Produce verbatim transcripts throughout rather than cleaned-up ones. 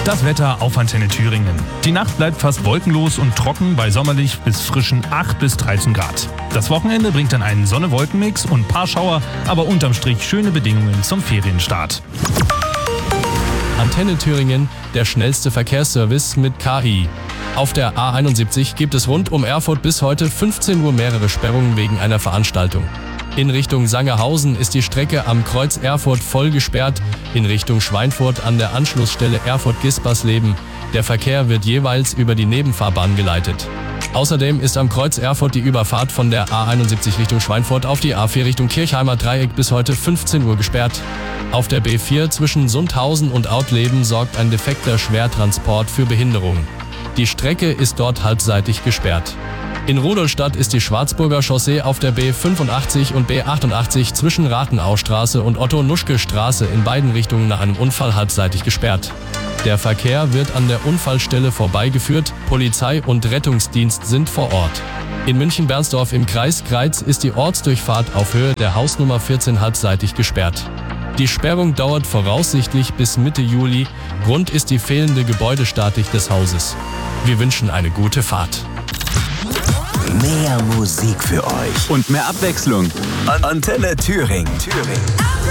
Das Wetter auf Antenne Thüringen. Die Nacht bleibt fast wolkenlos und trocken bei sommerlich bis frischen acht bis dreizehn Grad. Das Wochenende bringt dann einen Sonne-Wolken-Mix und ein paar Schauer, aber unterm Strich schöne Bedingungen zum Ferienstart. Antenne Thüringen, der schnellste Verkehrsservice mit K I. Auf der A einundsiebzig gibt es rund um Erfurt bis heute fünfzehn Uhr mehrere Sperrungen wegen einer Veranstaltung. In Richtung Sangerhausen ist die Strecke am Kreuz Erfurt voll gesperrt, in Richtung Schweinfurt an der Anschlussstelle Erfurt-Gispersleben. Der Verkehr wird jeweils über die Nebenfahrbahn geleitet. Außerdem ist am Kreuz Erfurt die Überfahrt von der A einundsiebzig Richtung Schweinfurt auf die A vier Richtung Kirchheimer Dreieck bis heute fünfzehn Uhr gesperrt. Auf der B vier zwischen Sundhausen und Autleben sorgt ein defekter Schwertransport für Behinderungen. Die Strecke ist dort halbseitig gesperrt. In Rudolstadt ist die Schwarzburger Chaussee auf der B fünfundachtzig und B achtundachtzig zwischen Rathenaustraße und Otto-Nuschke-Straße in beiden Richtungen nach einem Unfall halbseitig gesperrt. Der Verkehr wird an der Unfallstelle vorbeigeführt, Polizei und Rettungsdienst sind vor Ort. In München-Bernsdorf im Kreis Greiz ist die Ortsdurchfahrt auf Höhe der Hausnummer vierzehn halbseitig gesperrt. Die Sperrung dauert voraussichtlich bis Mitte Juli. Grund ist die fehlende Gebäudestatik des Hauses. Wir wünschen eine gute Fahrt. Mehr Musik für euch und mehr Abwechslung. Antenne Thüringen. Thüringen.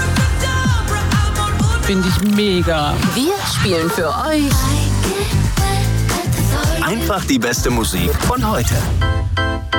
Finde ich mega. Wir spielen für euch Einfach die beste Musik von heute.